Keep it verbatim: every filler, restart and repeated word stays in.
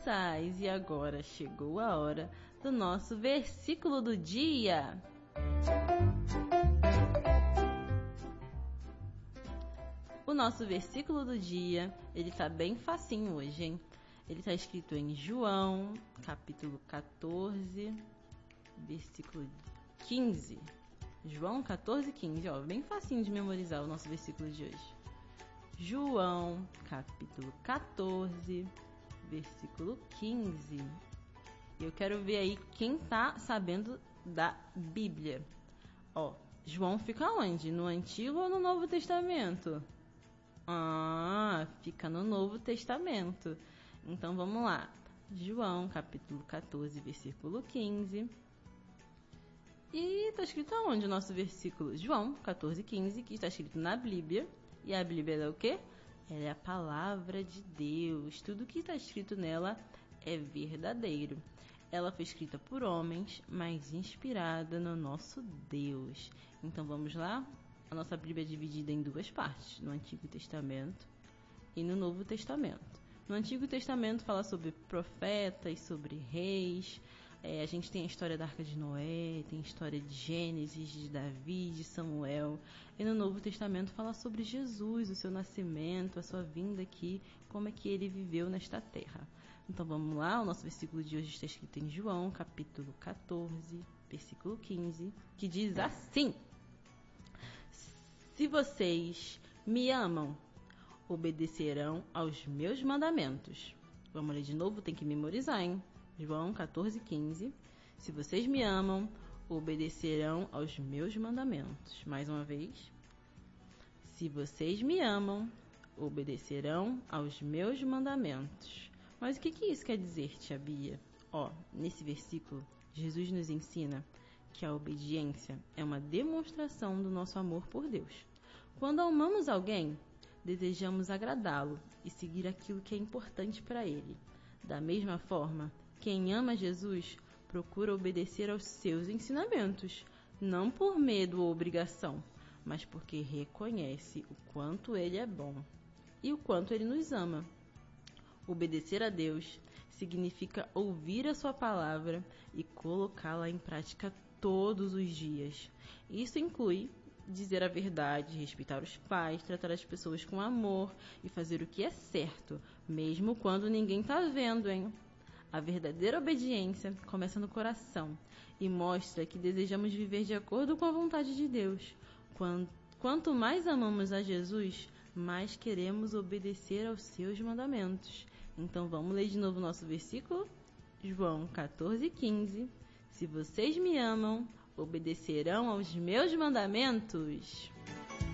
crianças! E agora chegou a hora do nosso versículo do dia. O nosso versículo do dia, ele tá bem facinho hoje, hein? Ele tá escrito em João, capítulo quatorze, versículo quinze. João quatorze, quinze, ó, bem facinho de memorizar o nosso versículo de hoje. João, capítulo quatorze, versículo quinze. Eu quero ver aí quem tá sabendo da Bíblia. Ó, João fica onde? No Antigo ou no Novo Testamento? Ah, fica no Novo Testamento. Então vamos lá. João, capítulo quatorze, versículo quinze. E tá escrito aonde o nosso versículo? João quatorze, quinze, que está escrito na Bíblia. E a Bíblia é o quê? Ela é a palavra de Deus. Tudo que está escrito nela é verdadeiro. Ela foi escrita por homens, mas inspirada no nosso Deus. Então vamos lá? A nossa Bíblia é dividida em duas partes, no Antigo Testamento e no Novo Testamento. No Antigo Testamento fala sobre profetas, sobre reis. É, a gente tem a história da Arca de Noé, tem a história de Gênesis, de Davi, de Samuel. E no Novo Testamento fala sobre Jesus, o seu nascimento, a sua vinda aqui, como é que ele viveu nesta terra. Então vamos lá, o nosso versículo de hoje está escrito em João, capítulo quatorze, versículo quinze, que diz assim: Se vocês me amam, obedecerão aos meus mandamentos. Vamos ler de novo, tem que memorizar, hein? João quatorze, quinze. Se vocês me amam, obedecerão aos meus mandamentos. Mais uma vez. Se vocês me amam, obedecerão aos meus mandamentos. Mas o que, que isso quer dizer, tia Bia? Ó, nesse versículo, Jesus nos ensina que a obediência é uma demonstração do nosso amor por Deus. Quando amamos alguém, desejamos agradá-lo e seguir aquilo que é importante para ele. Da mesma forma, quem ama Jesus procura obedecer aos seus ensinamentos, não por medo ou obrigação, mas porque reconhece o quanto ele é bom e o quanto ele nos ama. Obedecer a Deus significa ouvir a sua palavra e colocá-la em prática todos os dias. Isso inclui dizer a verdade, respeitar os pais, tratar as pessoas com amor e fazer o que é certo, mesmo quando ninguém está vendo, hein? A verdadeira obediência começa no coração e mostra que desejamos viver de acordo com a vontade de Deus. Quanto mais amamos a Jesus, mais queremos obedecer aos seus mandamentos. Então vamos ler de novo o nosso versículo? João quatorze, quinze. Se vocês me amam, obedecerão aos meus mandamentos.